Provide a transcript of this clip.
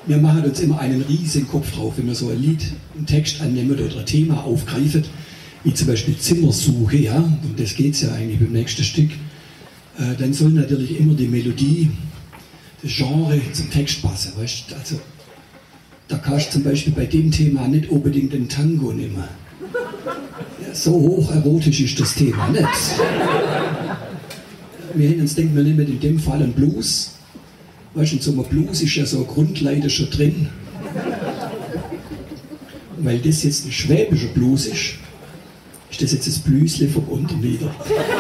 wir machen uns immer einen riesen Kopf drauf, wenn wir so ein Lied, einen Text annehmen oder ein Thema aufgreifen, wie zum Beispiel Zimmersuche, ja, um das geht es ja eigentlich beim nächsten Stück, dann soll natürlich immer die Melodie, das Genre zum Text passen, weißt? Also da kannst du zum Beispiel bei dem Thema nicht unbedingt den Tango nehmen. Ja, so hocherotisch ist das Thema nicht. Wir hätten uns denkt, wir nehmen in dem Fall einen Blues. Weißt du, in so einem Blues ist ja so eine Grundleiter schon drin. Und weil das jetzt ein schwäbischer Blues ist, ist das jetzt das Blüsle vom Unterlieder.